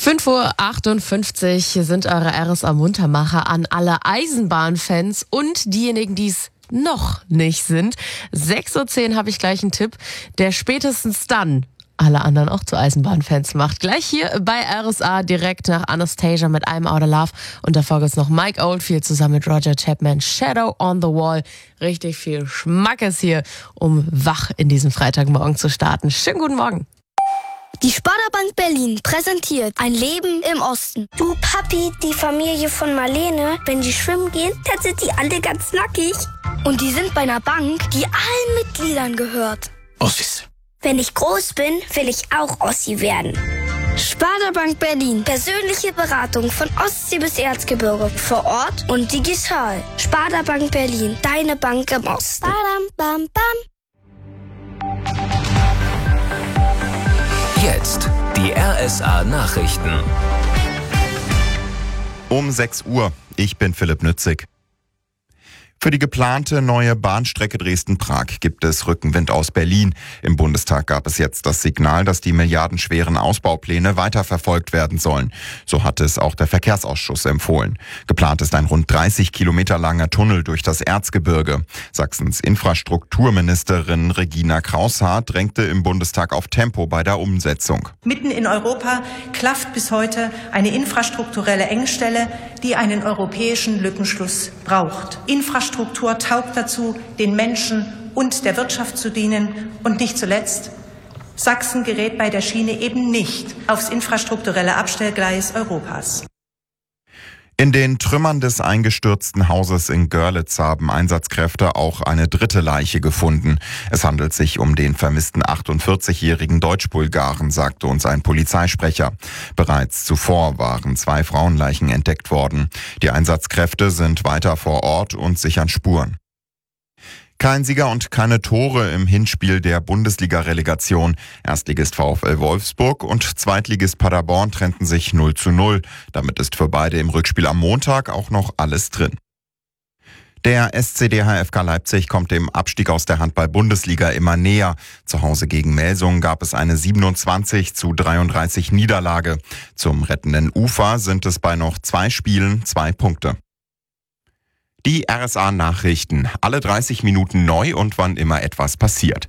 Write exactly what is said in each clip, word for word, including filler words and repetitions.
fünf Uhr achtundfünfzig sind eure R S A-Muntermacher an alle Eisenbahnfans und diejenigen, die es noch nicht sind. sechs Uhr zehn habe ich gleich einen Tipp, der spätestens dann alle anderen auch zu Eisenbahnfans macht. Gleich hier bei R S A direkt nach Anastasia mit I'm Out of Love. Und davor gibt's noch Mike Oldfield zusammen mit Roger Chapman, Shadow on the Wall. Richtig viel Schmackes hier, um wach in diesen Freitagmorgen zu starten. Schönen guten Morgen. Die Sparda-Bank Berlin präsentiert ein Leben im Osten. Du Papi, die Familie von Marlene, wenn die schwimmen gehen, dann sind die alle ganz nackig. Und die sind bei einer Bank, die allen Mitgliedern gehört. Ossis. Wenn ich groß bin, will ich auch Ossi werden. Sparda-Bank Berlin. Persönliche Beratung von Ostsee bis Erzgebirge. Vor Ort und digital. Sparda-Bank Berlin. Deine Bank im Osten. Badam, bam, bam. Jetzt die R S A-Nachrichten. Um sechs Uhr. Ich bin Philipp Nützig. Für die geplante neue Bahnstrecke Dresden-Prag gibt es Rückenwind aus Berlin. Im Bundestag gab es jetzt das Signal, dass die milliardenschweren Ausbaupläne weiterverfolgt werden sollen. So hat es auch der Verkehrsausschuss empfohlen. Geplant ist ein rund dreißig Kilometer langer Tunnel durch das Erzgebirge. Sachsens Infrastrukturministerin Regina Kraushaar drängte im Bundestag auf Tempo bei der Umsetzung. Mitten in Europa klafft bis heute eine infrastrukturelle Engstelle, die einen europäischen Lückenschluss braucht. Infrastruktur Infrastruktur taugt dazu, den Menschen und der Wirtschaft zu dienen. Und nicht zuletzt, Sachsen gerät bei der Schiene eben nicht aufs infrastrukturelle Abstellgleis Europas. In den Trümmern des eingestürzten Hauses in Görlitz haben Einsatzkräfte auch eine dritte Leiche gefunden. Es handelt sich um den vermissten achtundvierzigjährigen Deutsch-Bulgaren, sagte uns ein Polizeisprecher. Bereits zuvor waren zwei Frauenleichen entdeckt worden. Die Einsatzkräfte sind weiter vor Ort und sichern Spuren. Kein Sieger und keine Tore im Hinspiel der Bundesliga-Relegation. Erstligist VfL Wolfsburg und Zweitligist Paderborn trennten sich null zu null. Damit ist für beide im Rückspiel am Montag auch noch alles drin. Der S C D H F K Leipzig kommt dem Abstieg aus der Handball-Bundesliga immer näher. Zu Hause gegen Melsungen gab es eine siebenundzwanzig zu dreiunddreißig Niederlage. Zum rettenden Ufer sind es bei noch zwei Spielen zwei Punkte. Die R S A-Nachrichten. Alle dreißig Minuten neu und wann immer etwas passiert.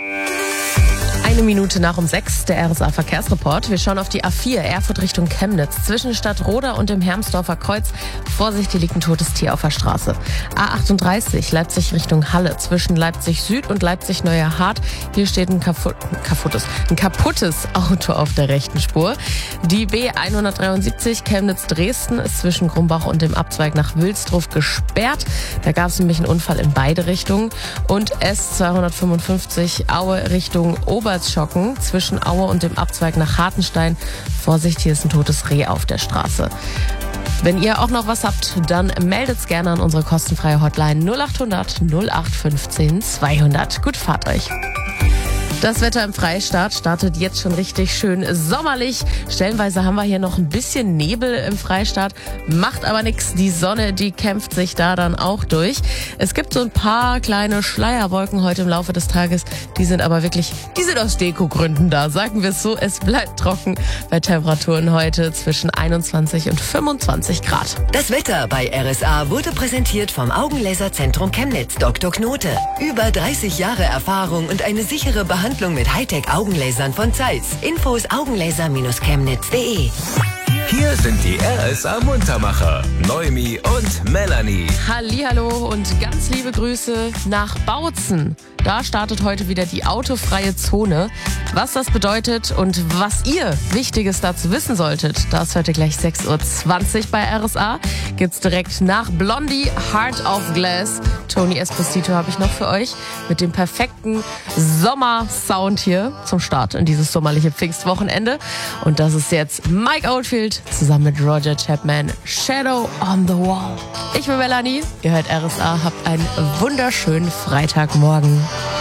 Eine Minute nach um sechs, der R S A-Verkehrsreport. Wir schauen auf die A vier, Erfurt Richtung Chemnitz. Zwischen Stadtroda und dem Hermsdorfer Kreuz. Vorsicht, hier liegt ein totes Tier auf der Straße. A achtunddreißig, Leipzig Richtung Halle. Zwischen Leipzig Süd und Leipzig Neuer Hart. Hier steht ein, kaputt, kaputtes, ein kaputtes Auto auf der rechten Spur. Die B hundertdreiundsiebzig, Chemnitz-Dresden, ist zwischen Grumbach und dem Abzweig nach Wilsdruf gesperrt. Da gab es nämlich einen Unfall in beide Richtungen. Und S zweihundertfünfundfünfzig, Aue Richtung Ober Schocken zwischen Aue und dem Abzweig nach Hartenstein. Vorsicht, hier ist ein totes Reh auf der Straße. Wenn ihr auch noch was habt, dann meldet's gerne an unsere kostenfreie Hotline null achthundert null acht fünfzehn zweihundert. Gut Fahrt euch. Das Wetter im Freistaat startet jetzt schon richtig schön sommerlich. Stellenweise haben wir hier noch ein bisschen Nebel im Freistaat, macht aber nichts. Die Sonne, die kämpft sich da dann auch durch. Es gibt so ein paar kleine Schleierwolken heute im Laufe des Tages. Die sind aber wirklich, die sind aus Dekogründen da, sagen wir es so. Es bleibt trocken bei Temperaturen heute zwischen einundzwanzig und fünfundzwanzig Grad. Das Wetter bei R S A wurde präsentiert vom Augenlaserzentrum Chemnitz, Doktor Knote. Über dreißig Jahre Erfahrung und eine sichere Behandlung mit Hightech-Augenlasern von Zeiss. Infos augenlaser Bindestrich chemnitz punkt de. Hier sind die R S A-Muntermacher, Noemi und Melanie. Hallihallo und ganz liebe Grüße nach Bautzen. Da startet heute wieder die autofreie Zone. Was das bedeutet und was ihr Wichtiges dazu wissen solltet, das hört ihr gleich sechs Uhr zwanzig bei R S A. Gibt's direkt nach Blondie, Heart of Glass. Tony Esposito habe ich noch für euch mit dem perfekten Sommersound hier zum Start in dieses sommerliche Pfingstwochenende. Und das ist jetzt Mike Oldfield zusammen mit Roger Chapman, Shadow on the Wall. Ich bin Melanie, ihr hört R S A, habt einen wunderschönen Freitagmorgen.